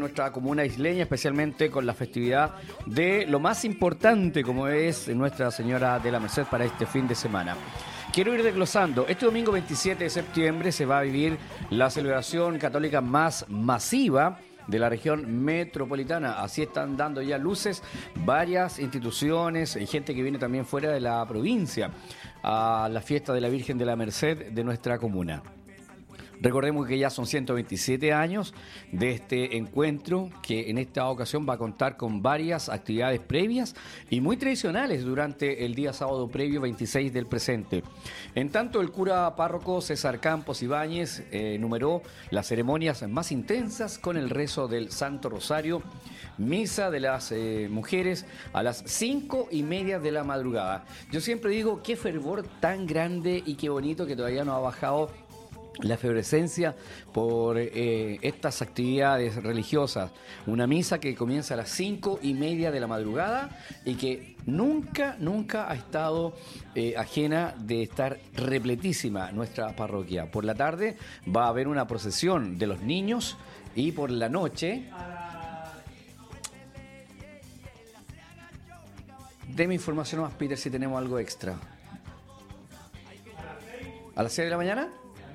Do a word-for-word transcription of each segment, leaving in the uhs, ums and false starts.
nuestra comuna isleña, especialmente con la festividad de lo más importante como es Nuestra Señora de la Merced para este fin de semana. Quiero ir desglosando. Este domingo veintisiete de septiembre se va a vivir la celebración católica más masiva de la región metropolitana. Así están dando ya luces varias instituciones y gente que viene también fuera de la provincia a la fiesta de la Virgen de la Merced de nuestra comuna. Recordemos que ya son ciento veintisiete años de este encuentro que en esta ocasión va a contar con varias actividades previas y muy tradicionales durante el día sábado previo veintiséis del presente. En tanto, el cura párroco César Campos Ibáñez eh, numeró las ceremonias más intensas con el rezo del Santo Rosario, misa de las eh, mujeres a las cinco y media de la madrugada. Yo siempre digo, qué fervor tan grande y qué bonito que todavía no ha bajado la efervescencia por eh, estas actividades religiosas. Una misa que comienza a las cinco y media de la madrugada y que nunca, nunca ha estado eh, ajena de estar repletísima nuestra parroquia. Por la tarde va a haber una procesión de los niños y por la noche... Deme información más, Peter, si tenemos algo extra. ¿A las seis de la mañana?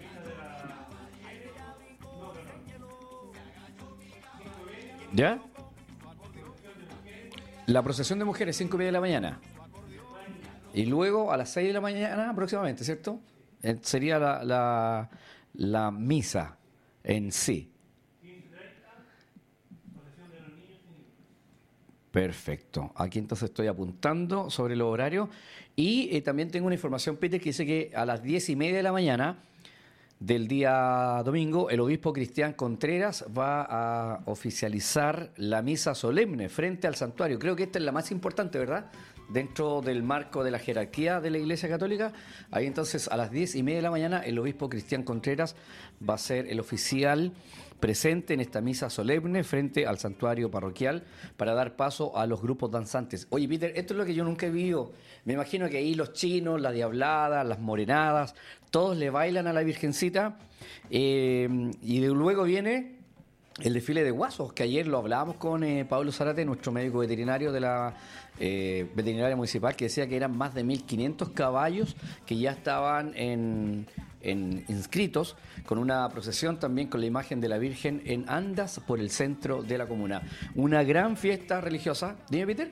¿Ya? La procesión de mujeres, cinco y media de la mañana. Y luego a las seis de la mañana aproximadamente, ¿cierto? Eh, sería la, la, la misa en sí. Perfecto. Aquí entonces estoy apuntando sobre los horarios. Y eh, también tengo una información, Peter, que dice que a las diez y media de la mañana del día domingo, el obispo Cristian Contreras va a oficializar la misa solemne frente al santuario. Creo que esta es la más importante, ¿verdad? Dentro del marco de la jerarquía de la Iglesia Católica. Ahí entonces a las diez y media de la mañana el obispo Cristian Contreras va a ser el oficial presente en esta misa solemne frente al santuario parroquial para dar paso a los grupos danzantes. Oye, Peter, esto es lo que yo nunca he visto. Me imagino que ahí los chinos, las diabladas, las morenadas, todos le bailan a la Virgencita eh, y de luego viene el desfile de guasos, que ayer lo hablábamos con eh, Pablo Zárate, nuestro médico veterinario de la eh, veterinaria municipal, que decía que eran más de mil quinientos caballos que ya estaban en, en inscritos, con una procesión también con la imagen de la Virgen en andas por el centro de la comuna. Una gran fiesta religiosa. Dime, Peter.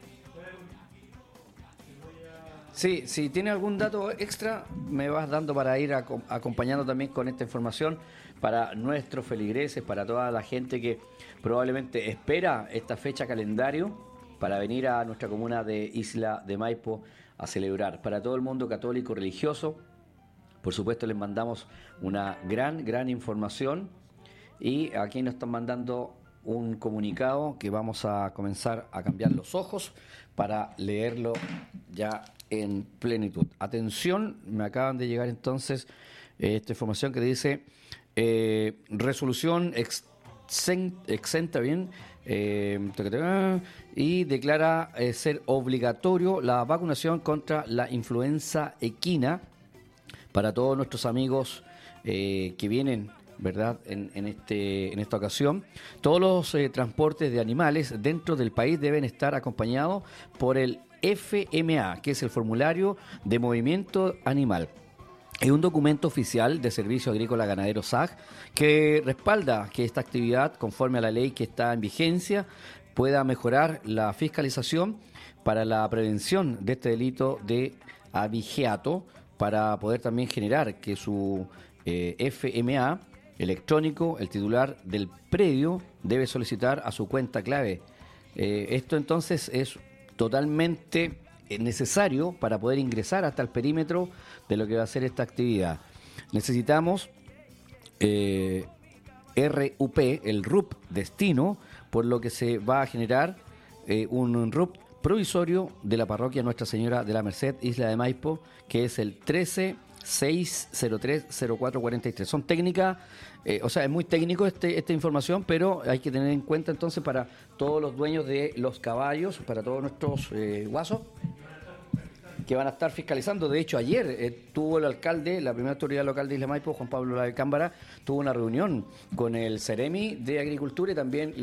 Sí, si tiene algún dato extra, me vas dando para ir a, acompañando también con esta información para nuestros feligreses, para toda la gente que probablemente espera esta fecha calendario para venir a nuestra comuna de Isla de Maipo a celebrar. Para todo el mundo católico religioso, por supuesto les mandamos una gran, gran información y aquí nos están mandando un comunicado que vamos a comenzar a cambiar los ojos para leerlo ya en plenitud. Atención, me acaban de llegar entonces eh, esta información que dice eh, resolución exen, exenta bien eh, y declara eh, ser obligatorio la vacunación contra la influenza equina para todos nuestros amigos eh, que vienen, ¿verdad? En, en, este, en esta ocasión. Todos los eh, transportes de animales dentro del país deben estar acompañados por el F M A, que es el Formulario de Movimiento Animal. Es un documento oficial de Servicio Agrícola Ganadero S A G que respalda que esta actividad, conforme a la ley que está en vigencia, pueda mejorar la fiscalización para la prevención de este delito de abigeato, para poder también generar que su eh, F M A electrónico, el titular del predio debe solicitar a su cuenta clave. Eh, esto entonces es totalmente necesario para poder ingresar hasta el perímetro de lo que va a ser esta actividad. Necesitamos eh, R U P, el R U P destino, por lo que se va a generar eh, un R U P provisorio de la parroquia Nuestra Señora de la Merced, Isla de Maipo, que es el trece seis cero tres cero cuatro cuarenta y tres. Son técnicas, eh, o sea, es muy técnico este, esta información, pero hay que tener en cuenta entonces para todos los dueños de los caballos, para todos nuestros eh, guasos, que van a estar fiscalizando. De hecho, ayer eh, tuvo el alcalde, la primera autoridad local de Isla Maipo, Juan Pablo Cámbara, tuvo una reunión con el Ceremi de Agricultura y también